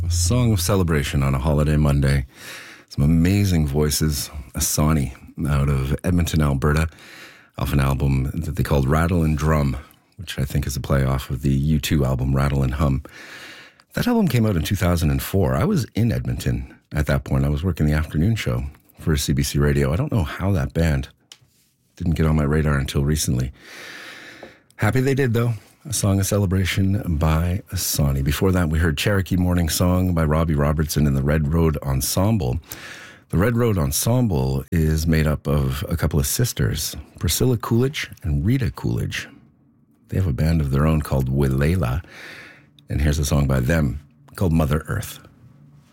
Song of celebration on a holiday Monday. Some amazing voices. Asani out of Edmonton, Alberta, off an album that they called Rattle and Drum, which I think is a play off of the U2 album Rattle and Hum. That album came out in 2004. I was in Edmonton at that point. I was working the afternoon show for CBC Radio. I don't know how that band didn't get on my radar until recently. Happy they did, though. A Song of Celebration by Asani. Before that, we heard Cherokee Morning Song by Robbie Robertson and the Red Road Ensemble. The Red Road Ensemble is made up of a couple of sisters, Priscilla Coolidge and Rita Coolidge. They have a band of their own called Wilela, and here's a song by them called Mother Earth.